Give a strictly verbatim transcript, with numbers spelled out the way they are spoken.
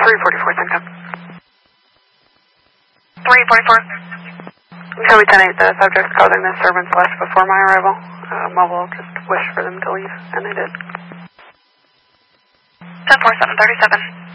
three forty-four, same time. three forty-four. Copy ten eight, the subject's causing the disturbance left before my arrival. Uh, mobile just wished for them to leave, and they did. ten four, seven thirty-seven.